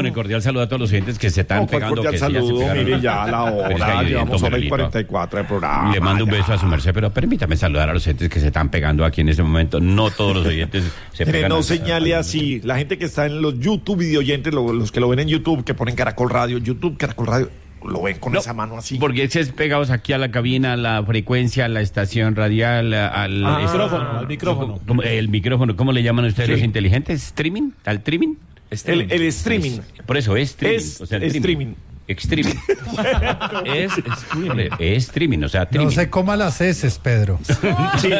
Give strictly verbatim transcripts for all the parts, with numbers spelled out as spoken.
el cordial saludo a todos los oyentes que se están No, pegando. cordial Que sí, ya se saludo, pegaron. mire ya la Pero es que hora, hay llevamos oyentes, hora y Miguelito. cuarenta y cuatro de programa. Le mando un ya. beso a su merced, pero permítame saludar a los oyentes que se están pegando aquí en este momento. No todos los oyentes se Mire, pegan. no al- señale al- así. La gente que está en los YouTube video oyentes, lo- los que lo ven en YouTube, que ponen Caracol Radio, YouTube, Caracol Radio, lo ven con No, esa mano así. Porque es pegados aquí a la cabina, a la frecuencia, a la estación radial, a- al Ah, esto- micrófono, al micrófono. ¿Cómo- el micrófono, ¿cómo le llaman ustedes Sí. los inteligentes? ¿Streaming? ¿Al streaming? El, el streaming. Por eso es streaming. Es o sea, el streaming. Streaming. Es streaming. Es streaming, o sea, No streaming. se coma las heces, Pedro. Sí.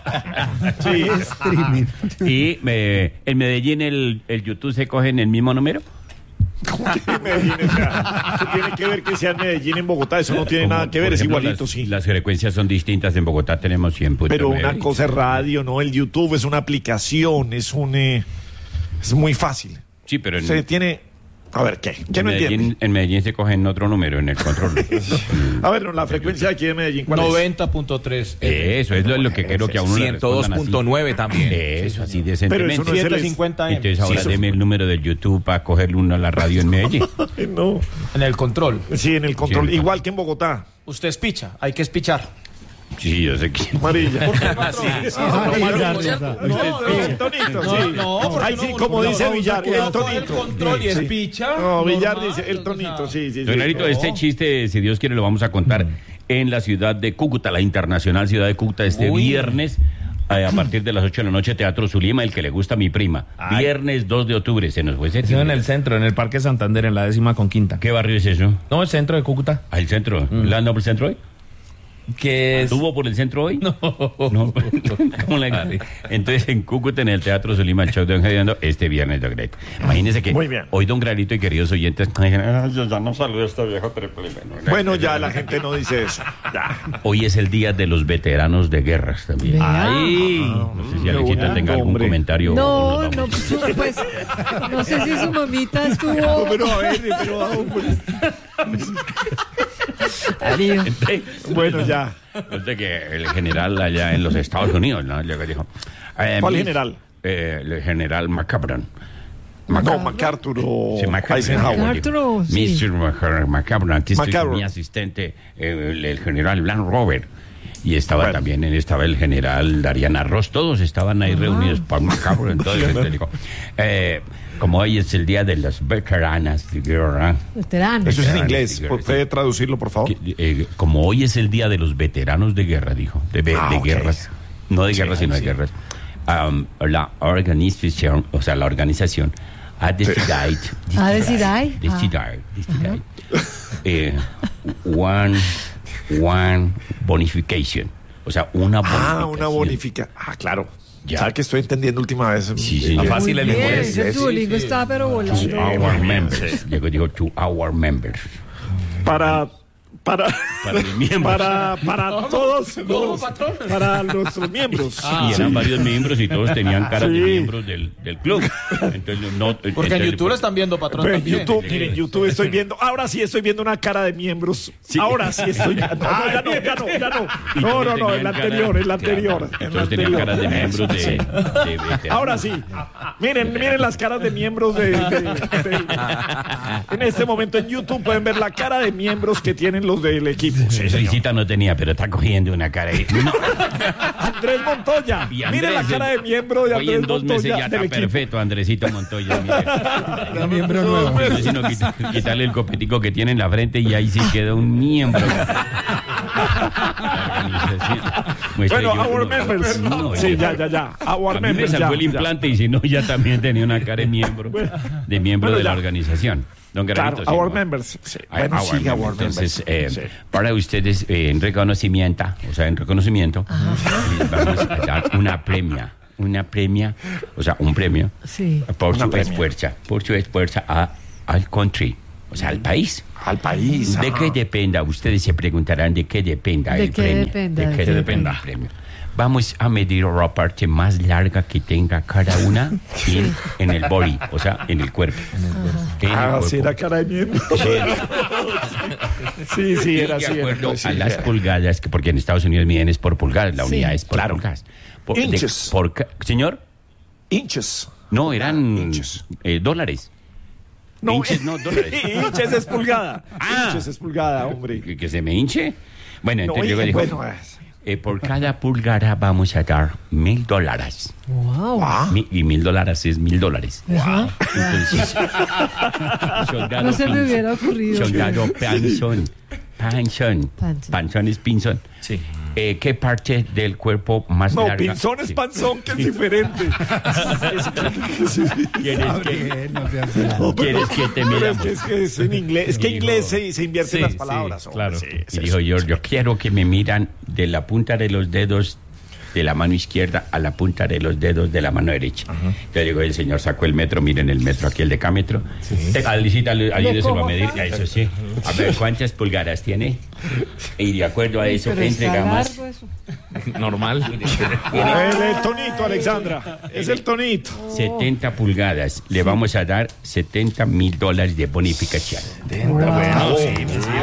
Sí. Streaming. Y eh, en Medellín el, el YouTube se coge en el mismo número. ¿Cómo que Medellín? O sea, ¿qué tiene que ver que sea en Medellín, en Bogotá? Eso no tiene Como, nada que ver, por es ejemplo, igualito, las, sí. Las frecuencias son distintas. En Bogotá tenemos cien punto Pero nueve. una cosa es radio, ¿no? El YouTube es una aplicación, es un... eh, es muy fácil. Sí, pero en, Se tiene... A ver, ¿qué? ¿Qué en no Medellín, entiende? en Medellín se coge en otro número, en el control. A ver, no, la frecuencia aquí de Medellín, ¿cuál es? noventa punto tres. Eso es lo, lo que quiero que a uno le ciento dos respondan punto así. nueve también. Eso, así Pero decentemente. eso no es el... ciento cincuenta M. Entonces ahora Sí, eso- deme el número del YouTube para cogerle uno a la radio en Medellín. No. En el control. Sí, en el control. Sí. Igual que en Bogotá. Usted es picha, hay que espichar. Sí, yo sé que... Amarilla. Ay, ya, ya, ya. No, el tonito, sí. porque Ahí no, sí, porque como no, dice no, Villar, uno el coge el tonito. control y es Sí. picha. No, Villar normal, dice el o tonito, sea, sí, sí, sí. Don Larito, no. este chiste, si Dios quiere, lo vamos a contar en la ciudad de Cúcuta, la internacional ciudad de Cúcuta, este Uy. viernes. eh, A partir de las ocho de la noche, Teatro Zulima, el que le gusta a mi prima. Ay. Viernes dos de octubre, se nos fue ese. Yo en el centro, en el Parque Santander, en la décima con quinta. ¿Qué barrio es eso? No, el centro de Cúcuta. ¿Al centro? ¿La anda por el centro hoy? Que es... ¿Estuvo por el centro hoy? No. ¿Cómo la- Entonces, en Cúcuta, en el Teatro Zulima, el show de Don Gerardo, este viernes, Don Granito. Imagínense que Muy bien. hoy Don Granito y queridos oyentes, ay, yo ya no saludo a este viejo triple. Bueno, ya la gente no dice eso. Ya. Hoy es el día de los veteranos de guerras también. Vea. Ay, no sé si Alexita tenga algún hombre. comentario. o No, nos no, vamos. su- pues, no sé si su mamita estuvo. Pero a ver, pero a hombre. Darío. Bueno, ya. Resulta que el general allá en los Estados Unidos, ¿no? Llegó y dijo, eh, ¿Cuál mis- general? Eh, el general McCabron. No, MacArthur o Sí, McCabron. Eisenhower. MacArthur, sí. mister Mac- McCabron, aquí estoy con McCabron. mi asistente, eh, el, el general Blanc Robert. Y estaba Bueno. también, estaba el general Dariana Ross, todos estaban ahí reunidos por McCabron. Entonces, este dijo, eh, como hoy es el día de las veteranas de guerra, Veterano. Eso es en Veteranos inglés. de guerra, ¿Puede traducirlo, por favor? que, eh, como hoy es el día de los veteranos de guerra, dijo, de, ve- Ah, de ok. guerras, no de Sí, guerras, sino de sí. guerras. Um, la organización, o sea, la organización ha decidido, Ha decidido. decidido, decidido, eh, one, one bonification, o sea, una bonificación. Ah, una bonifica. Ah, claro. Ya. ¿Sabes que estoy entendiendo última vez? Sí, sí, Está fácil Muy el bien, inglés. ese sí, Duolingo sí. está pero To volando. our members. Digo, digo, to our members. Para... Para... Para mis miembros. Para, para todos los... Para nuestros miembros. y eran varios miembros y todos tenían caras de Sí. miembros del, del club. Entonces, no, Porque en entonces, YouTube lo están viendo, patrón. Pero en también. YouTube, miren, YouTube estoy viendo, ahora sí estoy viendo una cara de miembros. Ahora sí estoy viendo. No, no, ya no, ya no, ya no. Y No, todos no, no, tenían el cara- anterior, el claro, anterior. y el todos tenían anterior. caras de miembros de, de veteranos. Ahora sí. Miren, miren las caras de miembros de, de- de- En este momento en YouTube pueden ver la cara de miembros que tienen los del equipo. Sí, señor. Risita no tenía, pero está cogiendo una cara ahí. No. Andrés Montoya. Y Miren la Andrés, cara de miembro de hoy Andrés en dos meses Montoya ya del está equipo. perfecto, Andresito Montoya. mire. Un miembro nuevo. Entonces, sino quit- quitarle el copetico que tiene en la frente y ahí sí queda un miembro. Muestre Bueno, yo our uno- members. No, Sí, yo- ya, ya, ya. Our A mí me members. salvó ya, el ya. implante y si no, ya también tenía una cara de miembro, de miembro Bueno, de la ya. organización. Don Claro, Granito, sí, our ¿no? members. Sí. Ay, Bueno, our sí, members. our Entonces, members. eh, Sí. para ustedes, eh, en reconocimiento, o sea, en reconocimiento, les vamos a dar una premia, una premia, o sea, un premio Sí. por Una su premia. esfuerzo, por su esfuerzo a, al country, o sea, al país. Al país. ¿De ah. qué dependa? Ustedes se preguntarán de qué dependa ¿De el qué premio. dependa? ¿De ¿De qué qué dependa el premio? Vamos a medir la parte más larga que tenga cada una en, en el body, o sea, en el cuerpo. En el Ah, cuerpo. sí, era cara de miembro. Sí, sí, Y era de así. era, acuerdo sí, a las era. pulgadas, que porque en Estados Unidos miden es por pulgadas, la Sí. unidad es por Claro. pulgadas. Por, de- Inches. por ca- ¿Señor? Inches. No, eran Inches. eh, dólares. No, Inches, no, dólares. Inches es pulgada. Ah. Inches es pulgada, hombre. ¿Que, que se me hinche? Bueno, No, entonces y- yo dijo, bueno, es- eh, por cada pulgada vamos a dar mil dólares. Wow. Ah, Mi- y mil dólares es mil dólares. Ajá. Entonces, soldado No se me Pinzón, hubiera ocurrido. soldado Panzón, Panzón, Panzón. Panzón es pinzón. Sí. Eh, ¿Qué parte del cuerpo más no, larga? pinzón es Sí. panzón, que es diferente. ¿Quieres que, Bien, no seas- ¿Quieres que te Pero es miramos? que es, que es en inglés. Es que en Digo, inglés se, se invierten sí, las sí, palabras. hombre, claro. sí, es Y eso. dijo yo, yo quiero que me miran de la punta de los dedos de la mano izquierda a la punta de los dedos de la mano derecha. Entonces llegó el señor, sacó el metro, miren el metro aquí, el decámetro. Sí. Alicita, ayúdeselo a medir. Ya, eso sí. A ver, ¿cuántas pulgadas tiene? Y de acuerdo a eso, Pero está entregamos. largo eso. Normal. El, el tonito, Alexandra. Es el tonito. setenta pulgadas. Le vamos a dar setenta mil dólares de bonificación. Bueno, sí,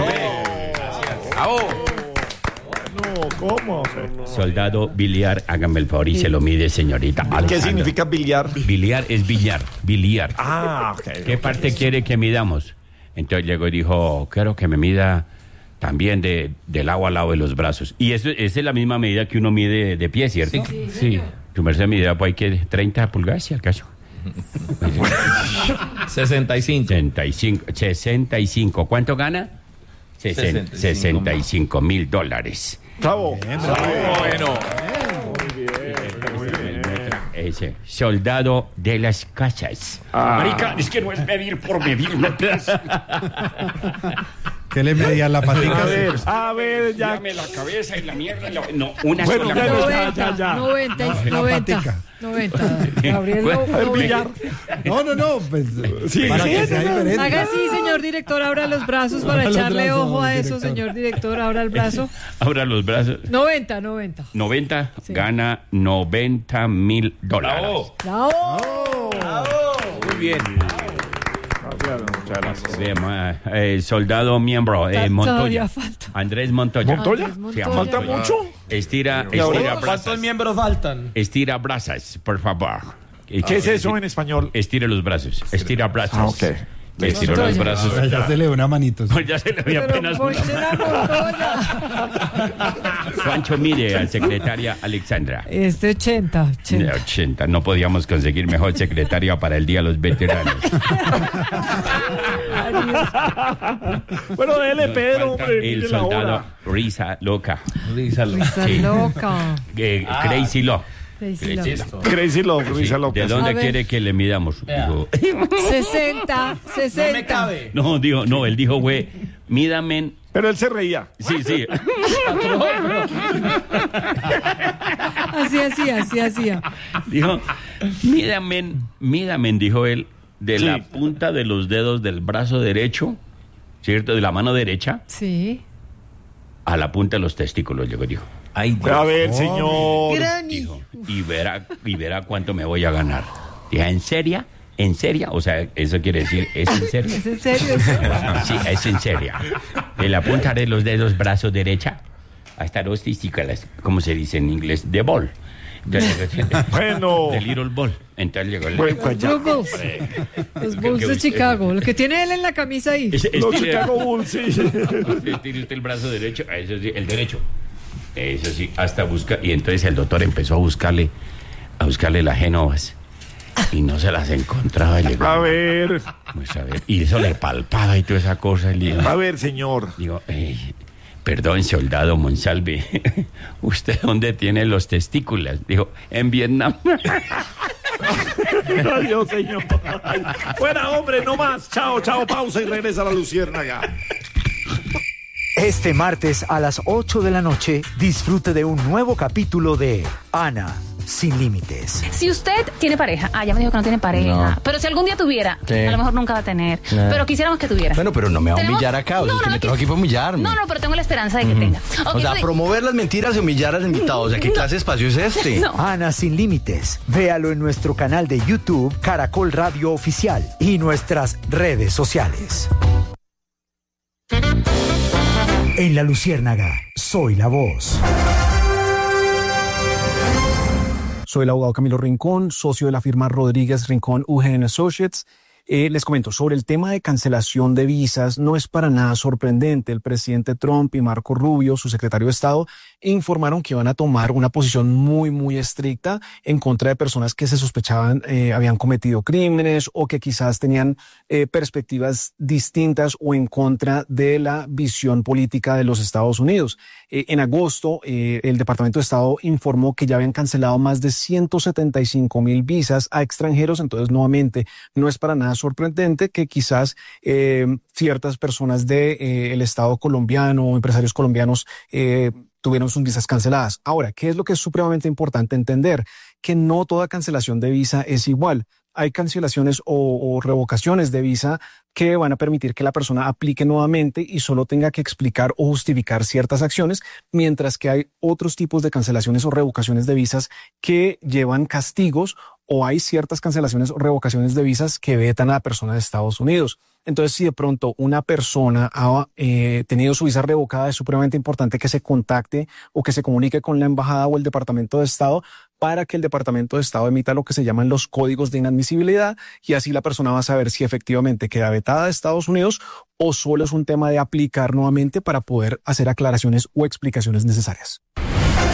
No, ¿cómo? Soldado Biliar, hágame el favor y se lo mide, señorita. ¿Qué Alejandra. significa billar? Biliar es billar, biliar. Ah, ok. ¿Qué parte quiere que midamos? Entonces llegó y dijo, quiero que me mida también de, del lado al lado de los brazos. Y eso, esa es la misma medida que uno mide de pie, ¿cierto? Sí. Tu merced medida, pues hay que treinta pulgadas, si acaso. sesenta y cinco. sesenta y cinco, sesenta y cinco. ¿Cuánto gana? Sesen- sesenta y cinco mil dólares. Bravo. Bueno. Ese, soldado de las casas. Marica, es que no es medir por medir, no es. ¿Qué le medía la A patica? ver, a ver, ya. Dame la cabeza y la mierda. y la- No, una Bueno, sola ya, cosa. ya, noventa, ya, ya. noventa, La noventa, patica. noventa. Gabriel, Bueno, no- El noventa. billar. No, no, no, pues Sí, para sí, que sea no, no. diferente. Haga así, señor director, abra los brazos para Abra los echarle brazos, ojo a eso, director. señor director, abra el brazo. Abra los brazos. noventa, noventa. noventa, Sí. gana noventa mil dólares. ¡Bravo! Muy bien. Muchas gracias. Bien, ma- eh, soldado miembro, eh, Ta- Montoya. todavía falta. Andrés Montoya. ¿Montoya? Andrés Sí, Montoya. ¿Falta Montoya. mucho? Estira, ¿Y ahora? estira ¿Cuántos brazos. miembros faltan? Estira brazos, por favor. ¿Qué es eso en español? Estire los brazos. Estira brazos. Ah, ok. Estiró los Montoya. brazos. Ya se le dio una manito. Pues ya se le había Pero apenas Ponche una. la Montoya. Cuánto mide a secretaria Alexandra. Este ochenta, De ochenta. ochenta. No podíamos conseguir mejor secretaria para el Día de los Veteranos. Bueno, dele, Pedro, hombre. El mire la soldado hora. Risa Loca. Rízalo. Risa Sí. loca. Eh, Crazy Lo. Crazy loca. Crazy Love, risa loca. ¿De dónde A ver. quiere que le midamos? Dijo, sesenta, No me sesenta. cabe. no, dijo, no, él dijo, güey, mídame. Pero él se reía. Sí, sí. Así hacía, así hacía. Dijo, mídame, mídame, dijo él, de Sí. la punta de los dedos del brazo derecho, ¿cierto? De la mano derecha Sí. a la punta de los testículos, llegó, dijo. Ay, A ver, señor. Granny. Dijo, y verá, y verá cuánto me voy a ganar. Dije, ¿en serio? ¿En serio? O sea, eso quiere decir, ¿es en serio? ¿Es en serio? Sí, es en serio. De la punta de los dedos, brazo derecha, hasta los testículos, ¿cómo se dice en inglés? De ball. De, Bueno. de little ball. Entonces llegó el... Bueno, pues ya. Blue Bulls. Los Bulls de Chicago. Lo que tiene él en la camisa ahí. Ese- Los estire- Chicago Bulls, sí. estire usted el brazo derecho, a eso sí, el derecho. Eso sí, hasta busca. Y entonces el doctor empezó a buscarle, a buscarle las genovas. Y no se las encontraba. Y llegó, A ver, pues, a ver, y eso le palpaba y toda esa cosa. Y le digo, a ver, señor. digo, "Ey, perdón, soldado Monsalve, ¿usted dónde tiene los testículos? Dijo, en Vietnam. Adiós, señor. Fuera, hombre, no más. Chao, chao, pausa y regresa a la Luciérnaga. Este martes a las ocho de la noche, disfrute de un nuevo capítulo de Ana sin límites. Si usted tiene pareja, ah, ya me dijo que no tiene pareja, No. pero si algún día tuviera, Sí. a lo mejor nunca va a tener, No. pero quisiéramos que tuviera. Bueno, pero no me va a ¿Tenemos? humillar acá, o sea, No, usted no, me no, trajo que- aquí para humillarme. No, no, pero tengo la esperanza de que tenga. Ok, O sea, entonces- promover las mentiras y humillar al invitado. O sea, ¿qué clase de espacio es este? No. Ana sin límites. Véalo en nuestro canal de YouTube, Caracol Radio Oficial, y nuestras redes sociales. En La Luciérnaga, soy la voz. Soy el abogado Camilo Rincón, socio de la firma Rodríguez Rincón U G N Associates. Eh, les comento, sobre el tema de cancelación de visas, no es para nada sorprendente. El presidente Trump y Marco Rubio, su secretario de Estado, informaron que iban a tomar una posición muy, muy estricta en contra de personas que se sospechaban eh, habían cometido crímenes o que quizás tenían eh, perspectivas distintas o en contra de la visión política de los Estados Unidos. Eh, en agosto, eh, el Departamento de Estado informó que ya habían cancelado más de ciento setenta y cinco mil visas a extranjeros. Entonces, nuevamente, no es para nada sorprendente que quizás eh, ciertas personas del de, eh, Estado colombiano o empresarios colombianos eh, tuvieron sus visas canceladas. Ahora, ¿qué es lo que es supremamente importante entender? Que no toda cancelación de visa es igual. Hay cancelaciones o, o revocaciones de visa que van a permitir que la persona aplique nuevamente y solo tenga que explicar o justificar ciertas acciones, mientras que hay otros tipos de cancelaciones o revocaciones de visas que llevan castigos, o hay ciertas cancelaciones o revocaciones de visas que vetan a la persona de Estados Unidos. Entonces, si de pronto una persona ha eh, tenido su visa revocada, es supremamente importante que se contacte o que se comunique con la embajada o el Departamento de Estado para que el Departamento de Estado emita lo que se llaman los códigos de inadmisibilidad, y así la persona va a saber si efectivamente queda vetada de Estados Unidos o solo es un tema de aplicar nuevamente para poder hacer aclaraciones o explicaciones necesarias.